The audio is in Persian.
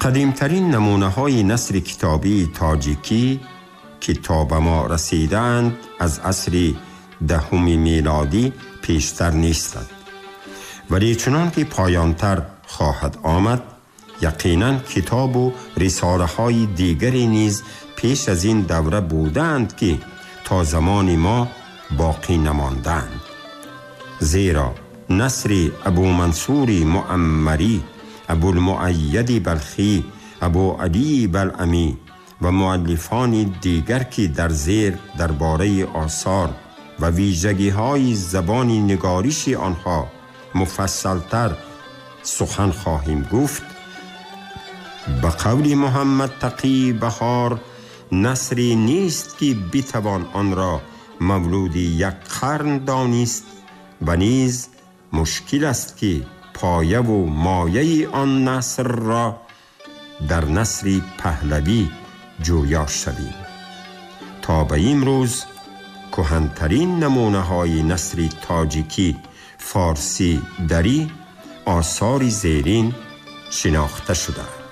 قدیمترین نمونه های نثر کتابی تاجیکی که تا به ما رسیدند از عصر 10 میلادی پیشتر نیستند، ولی چنان که پایانتر خواهد آمد یقیناً کتاب و رساله های دیگری نیز پیش از این دوره بودند که تا زمان ما باقی نماندند. زیرا نثر ابو منصور معمری، ابو المؤید بلخی، ابو علی بلعمی و مؤلفان دیگر که در زیر درباره آثار و ویژگی های زبان نگاریش آنها مفصلتر سخن خواهیم گفت، به قول محمد تقی بهار نثری نیست که بتوان آن را مولود یک قرن دانست و نیز مشکل است که پایه و مایه آن نثر را در نثر پهلوی جویا شویم. تا به امروز کهن‌ترین نمونه های نثر تاجیکی فارسی دری آثار زیرین شناخته شده.